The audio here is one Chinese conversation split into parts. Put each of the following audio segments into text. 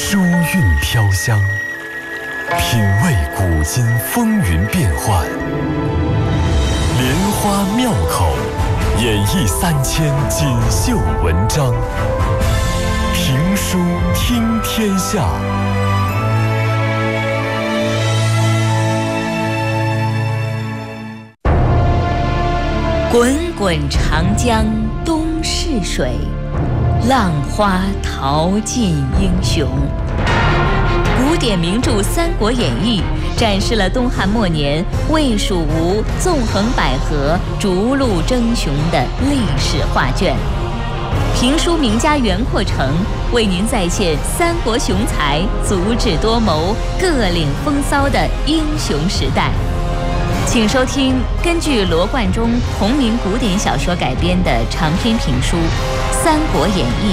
书韵飘香，品味古今风云变幻，莲花妙口，演绎3000锦绣文章。评书听天下。 滚滚长江东逝水，浪花淘尽英雄。古典名著《三国演义》展示了东汉末年魏蜀吴纵横捭阖、逐鹿争雄的历史画卷。评书名家袁阔成为您再现三国雄才足智多谋、各领风骚的英雄时代。请收听根据罗贯中同名古典小说改编的长篇评书《三国演义》。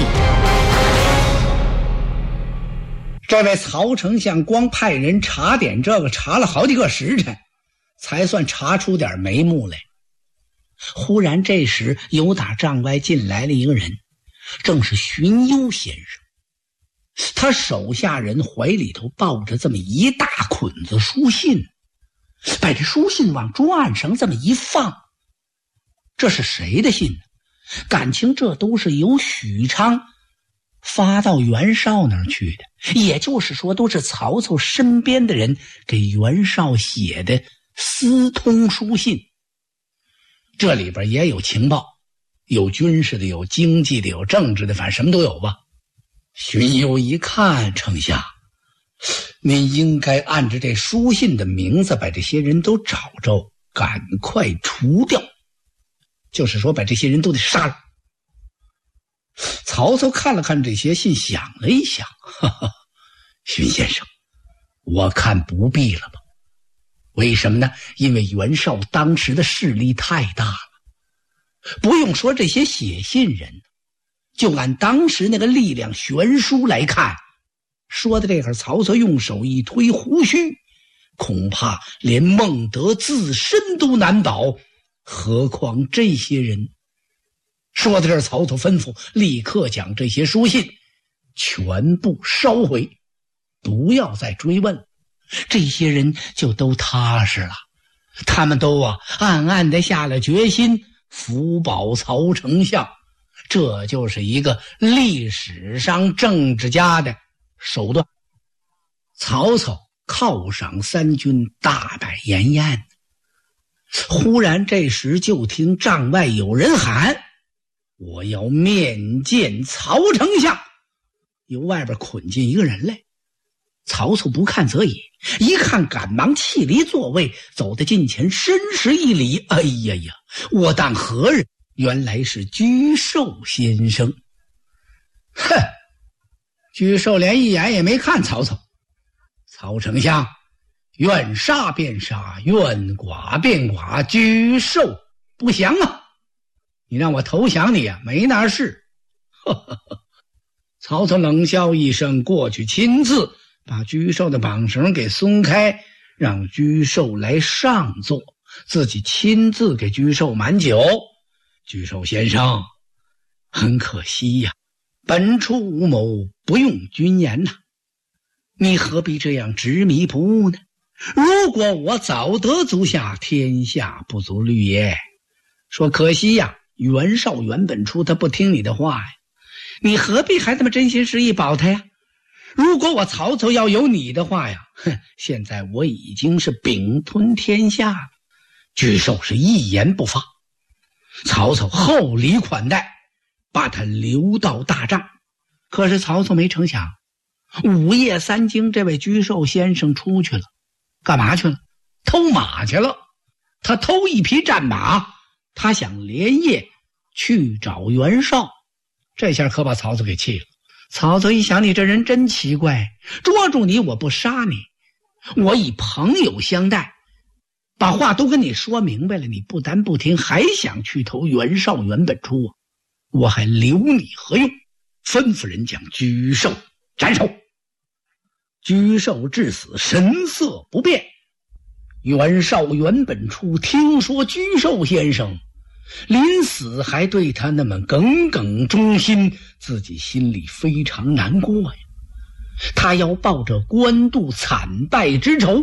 这位曹丞相光派人查点这个，查了好几个时辰，才算查出点眉目来。忽然这时由打帐外进来了一个人，正是荀攸先生。他手下人怀里头抱着这么一大捆子书信，把这书信往桌案上这么一放，这是谁的信呢？感情这都是由许昌发到袁绍那儿去的，也就是说都是曹操身边的人给袁绍写的私通书信。这里边也有情报，有军事的，有经济的，有政治的，反正什么都有吧。荀攸一看，丞相，您应该按着这书信的名字把这些人都找着，赶快除掉，就是说把这些人都得杀了。曹操看了看这些信，想了一想，荀先生，我看不必了吧。为什么呢？因为袁绍当时的势力太大了，不用说这些写信人，就按当时那个力量悬殊来看，说的这会儿曹操用手一推胡须，恐怕连孟德自身都难保，何况这些人。说到这儿，曹操吩咐立刻将这些书信全部烧毁，不要再追问了。这些人就都踏实了，他们都暗暗地下了决心辅保曹丞相。这就是一个历史上政治家的手段。曹操犒赏三军，大摆筵宴。忽然这时就听帐外有人喊，我要面见曹丞相。由外边捆进一个人来。曹操不看则已，一看赶忙弃离座位，走到近前，深施一礼。哎呀呀，我当何人？原来是沮授先生。哼！沮授连一眼也没看曹操。曹丞相，愿杀便杀，愿剐便剐，沮授不降啊！你让我投降你啊，没那事。曹操冷笑一声，过去亲自把沮授的绑绳给松开，让沮授来上座，自己亲自给沮授满酒。沮授先生，很可惜呀，本初无谋，不用君言呐。你何必这样执迷不悟呢？如果我早得足下，天下不足虑也。说可惜呀，袁绍袁本初他不听你的话呀，你何必还这么真心实意保他呀？如果我曹操要有你的话呀，现在我已经是并吞天下了。沮授是一言不发。曹操厚礼款待，把他留到大帐。可是曹操没成想，午夜三更，这位沮授先生出去了。干嘛去了？偷马去了。他偷一匹战马，他想连夜去找袁绍。这下可把曹操给气了。曹操一想，你这人真奇怪，捉住你我不杀你，我以朋友相待，把话都跟你说明白了，你不但不听，还想去投袁绍袁本初啊！我还留你何用？吩咐人将沮授斩首。沮授至死神色不变。袁绍袁本初听说沮授先生临死还对他那么耿耿忠心，自己心里非常难过呀。 他要报这官渡惨败之仇。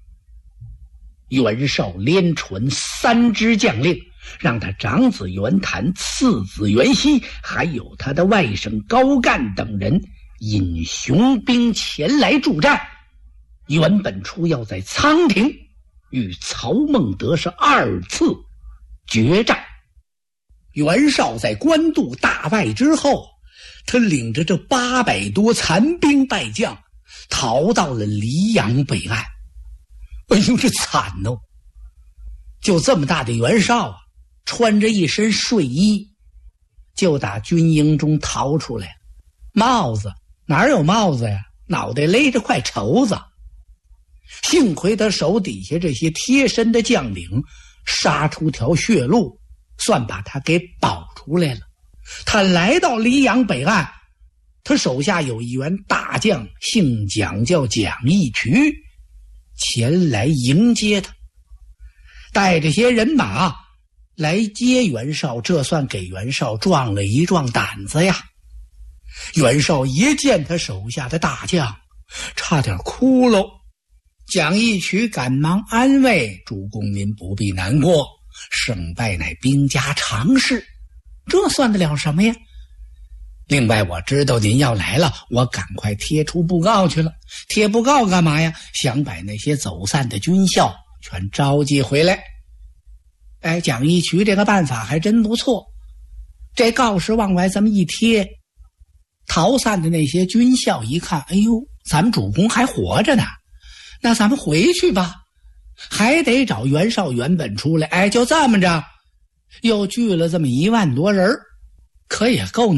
袁绍连传3支将令，让他长子袁谭、次子袁熙，还有他的外甥高干等人引雄兵前来助战。袁本初要在仓亭与曹孟德是2次决战。袁绍在官渡大败之后，他领着这800多残兵败将逃到了黎阳北岸。哎呦，这惨哦！就这么大的袁绍啊，穿着一身睡衣就打军营中逃出来了。帽子哪有帽子呀？脑袋勒着块绸子。幸亏他手底下这些贴身的将领杀出条血路，算把他给保出来了。他来到黎阳北岸，他手下有一员大将，姓蒋，叫蒋义渠，前来迎接他，带着些人马来接袁绍，这算给袁绍壮了一壮胆子呀。袁绍一见他手下的大将，差点哭了。蒋义渠赶忙安慰：“主公您不必难过，胜败乃兵家常事，这算得了什么呀？另外我知道您要来了，我赶快贴出布告去了。贴布告干嘛呀？想把那些走散的军校全召集回来。”哎，蒋义渠这个办法还真不错。这告示往外这么一贴，逃散的那些军校一看，哎呦，咱们主公还活着呢，那咱们回去吧，还得找袁绍原本出来。哎，就这么着又聚了这么1万多人，可也够